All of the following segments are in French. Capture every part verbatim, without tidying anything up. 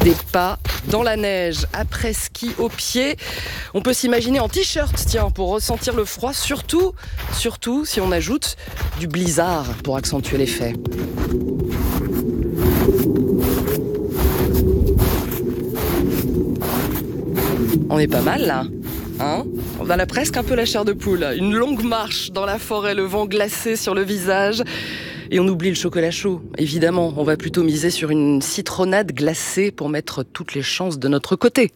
Des pas dans la neige, après ski au pied. On peut s'imaginer en t-shirt, tiens, pour ressentir le froid, surtout, surtout si on ajoute du blizzard pour accentuer l'effet. On est pas mal là, hein ? On a là presque un peu la chair de poule. Une longue marche dans la forêt, le vent glacé sur le visage. Et on oublie le chocolat chaud. Évidemment, on va plutôt miser sur une citronnade glacée pour mettre toutes les chances de notre côté.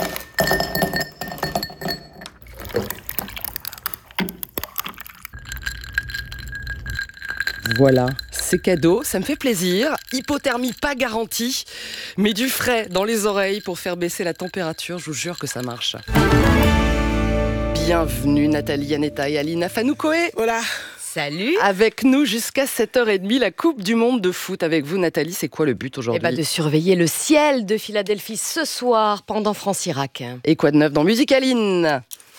Voilà, c'est cadeau, ça me fait plaisir. Hypothermie pas garantie, mais du frais dans les oreilles pour faire baisser la température, je vous jure que ça marche. Bienvenue Nathalie, Aneta et Aline Afanoukoé. Voilà. Salut. Avec nous jusqu'à sept heures trente, la Coupe du Monde de foot. Avec vous Nathalie, c'est quoi le but aujourd'hui ? Eh ben de surveiller le ciel de Philadelphie ce soir pendant France-Irak. Et quoi de neuf dans Musique Aline ?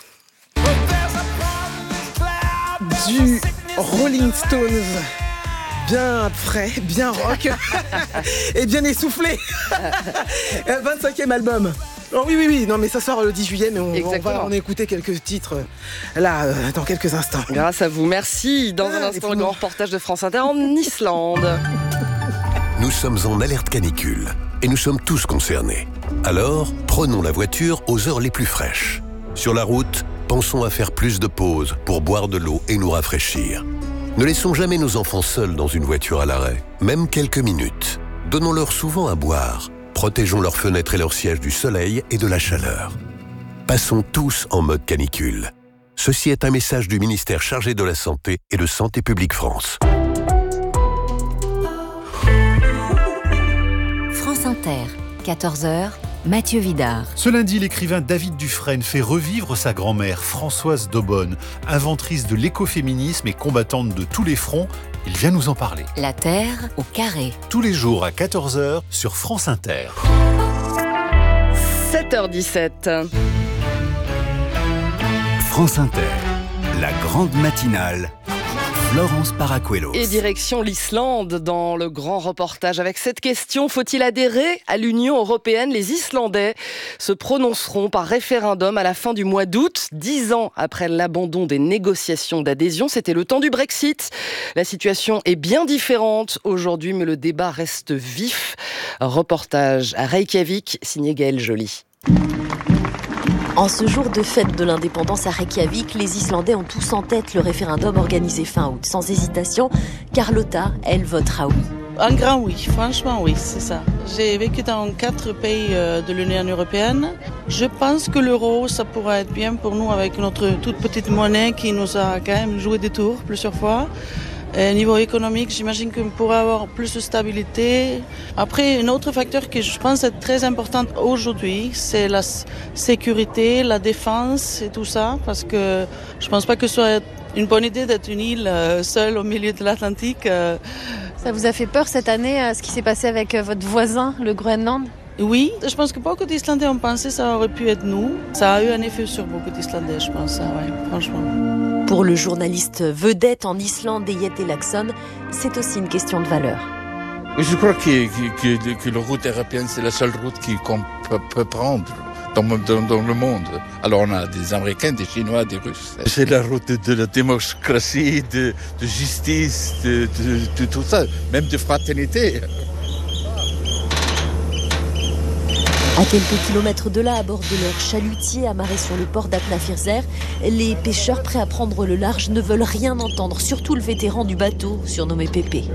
Du Rolling Stones. Bien frais, bien rock et bien essoufflé. vingt-cinquième album. Oh oui, oui, oui, non mais ça sort le dix juillet, mais on, on va en écouter quelques titres là, euh, dans quelques instants. Grâce à vous, merci. Dans ah, un instant, le grand reportage de France Inter en Islande. Nous sommes en alerte canicule et nous sommes tous concernés. Alors, prenons la voiture aux heures les plus fraîches. Sur la route, pensons à faire plus de pauses pour boire de l'eau et nous rafraîchir. Ne laissons jamais nos enfants seuls dans une voiture à l'arrêt, même quelques minutes. Donnons-leur souvent à boire. Protégeons leurs fenêtres et leurs sièges du soleil et de la chaleur. Passons tous en mode canicule. Ceci est un message du ministère chargé de la Santé et de Santé publique France. France Inter, quatorze heures, Mathieu Vidard. Ce lundi, l'écrivain David Dufresne fait revivre sa grand-mère, Françoise d'Aubonne, inventrice de l'écoféminisme et combattante de tous les fronts. Il vient nous en parler. La Terre au carré. Tous les jours à quatorze heures sur France Inter. sept heures dix-sept. France Inter, la grande matinale. Florence Paracuelos. Et direction l'Islande dans le grand reportage avec cette question. Faut-il adhérer à l'Union européenne ? Les Islandais se prononceront par référendum à la fin du mois d'août, dix ans après l'abandon des négociations d'adhésion. C'était le temps du Brexit. La situation est bien différente aujourd'hui, mais le débat reste vif. Reportage à Reykjavik, signé Gaël Joly. En ce jour de fête de l'indépendance à Reykjavik, les Islandais ont tous en tête le référendum organisé fin août. Sans hésitation, Carlotta, elle, votera oui. Un grand oui, franchement oui, c'est ça. J'ai vécu dans quatre pays de l'Union européenne. Je pense que l'euro, ça pourrait être bien pour nous avec notre toute petite monnaie qui nous a quand même joué des tours plusieurs fois. Et niveau économique, j'imagine qu'on pourrait avoir plus de stabilité. Après, un autre facteur que je pense être très important aujourd'hui, c'est la sécurité, la défense et tout ça, parce que je pense pas que ce soit une bonne idée d'être une île seule au milieu de l'Atlantique. Ça vous a fait peur cette année, ce qui s'est passé avec votre voisin, le Groenland ? Oui, je pense que beaucoup d'Islandais ont pensé que ça aurait pu être nous. Ça a eu un effet sur beaucoup d'Islandais, je pense, ouais, franchement. Pour le journaliste vedette en Islande, Yete Laxon, c'est aussi une question de valeur. Je crois que, que, que, que la route européenne, c'est la seule route qu'on peut, peut prendre dans, dans, dans le monde. Alors on a des Américains, des Chinois, des Russes. C'est la route de la démocratie, de, de justice, de, de, de tout ça, même de fraternité. À quelques kilomètres de là, à bord de leur chalutier amarré sur le port d'Atnafirzer, les pêcheurs prêts à prendre le large ne veulent rien entendre, surtout le vétéran du bateau, surnommé Pépé.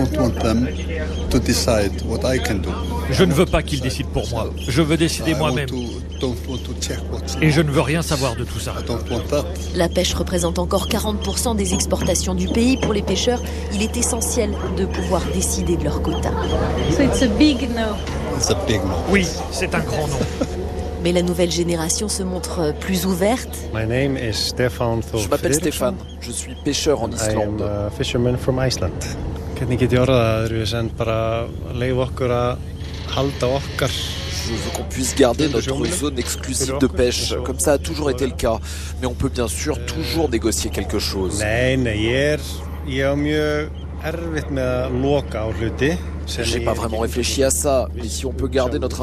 Je ne veux pas qu'ils décident pour moi. Je veux décider moi-même. Et je ne veux rien savoir de tout ça. La pêche représente encore quarante pour cent des exportations du pays. Pour les pêcheurs, il est essentiel de pouvoir décider de leur quota. So it's a big no. Oui, c'est un grand nom. Mais la nouvelle génération se montre plus ouverte. Je m'appelle Stéphane, je suis pêcheur en Islande. Je veux qu'on puisse garder notre zone exclusive de pêche, comme ça a toujours été le cas. Mais on peut bien sûr toujours négocier quelque chose. J'ai pas vraiment réfléchi à ça, mais si on peut garder notre